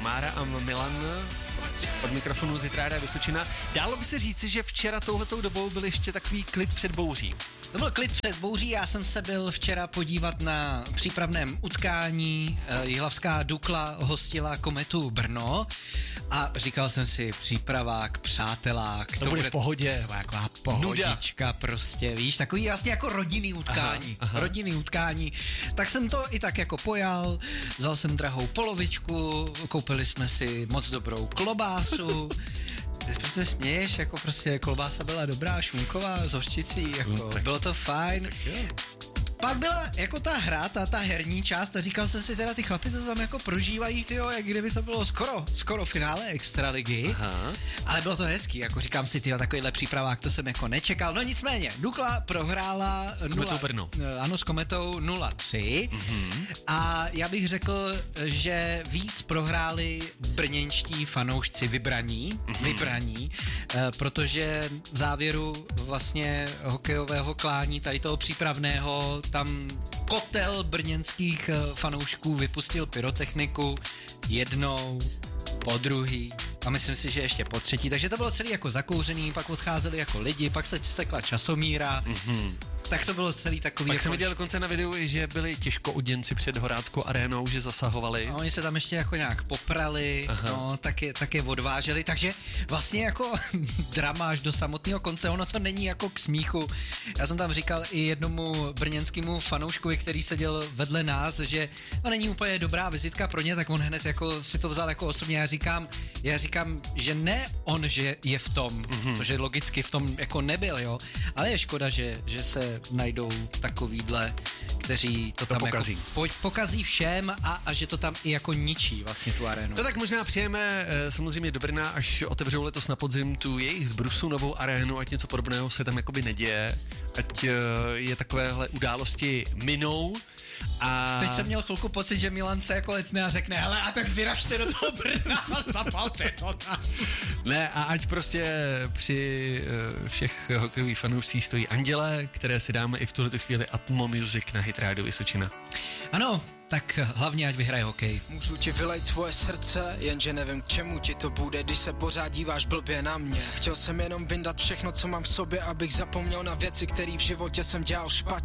Mára a Milan od mikrofonu z Hit Rádia Vysočina. Dálo by se říci, že včera touhletou dobou byl ještě takový klid před bouří. To byl klid před bouří, já jsem se byl včera podívat na přípravném utkání. Jihlavská Dukla hostila Kometu Brno a říkal jsem si přípravák, přátelák. To bude v pohodě. Taková pohodička prostě, víš, takový vlastně jako rodinný utkání. Aha. Rodinný utkání. Tak jsem to i tak jako pojal, vzal jsem drahou polovičku, koupili jsme si moc dobrou klobásu. Ty prostě směješ, jako prostě klobása byla dobrá, šunková, s hořčicí, jako bylo to fajn. Pak byla jako ta hra, ta herní část a říkal jsem si teda, ty chlapi to tam jako prožívají, tyjo, jak kdyby to bylo skoro finále extraligy. Aha. Ale bylo to hezký, jako říkám si, tyjo, takovýhle přípravák, to jsem jako nečekal. No nicméně, Dukla prohrála s Kometou Brno. Ano, s Kometou 0-3. A já bych řekl, že víc prohráli brněnští fanoušci vybraní, protože v závěru vlastně hokejového klání tady toho přípravného tam kotel brněnských fanoušků vypustil pyrotechniku jednou, po druhý a myslím si, že ještě po třetí, takže to bylo celý jako zakouřený, pak odcházeli jako lidi, pak se sekla časomíra, tak to bylo celý takový. Pak jako jsem viděl dokonce na videu, že byli těžkooděnci před Horáckou arénou, že zasahovali. No, oni se tam ještě jako nějak poprali, no, tak je odváželi, takže vlastně jako drama až do samotného konce, ono to není jako k smíchu. Já jsem tam říkal i jednomu brněnskému fanouškovi, který seděl vedle nás, že to není úplně dobrá vizitka pro ně, tak on hned jako si to vzal jako osobně. Já říkám, že ne on, že je v tom, protože logicky v tom jako nebyl, jo, ale je škoda, že se najdou takovýhle, kteří to tam pokazí. Jako pokazí všem a že to tam i jako ničí vlastně tu arénu. To tak možná přijeme samozřejmě do Brna, až otevřou letos na podzim tu jejich z Brusu novou arénu, ať něco podobného se tam jakoby neděje, ať je takovéhle události minou. A teď jsem měl chvilku pocit, že Milan se jako lecne a řekne, hele, a tak vyražte do toho Brna a zapalte to tam. Ne, a ať prostě při všech hokejových fanoušcích stojí anděle, které si dáme i v tuhletu chvíli Atmo Music na Hit Radio Vysočina. Ano, tak hlavně ať vyhraje hokej. Můžu ti vylejt svoje srdce, jenže nevím k čemu ti to bude, když se pořád díváš blbě na mě. Chtěl jsem jenom vyndat všechno, co mám v sobě, abych zapomněl na věci, které v životě jsem dělal špatně.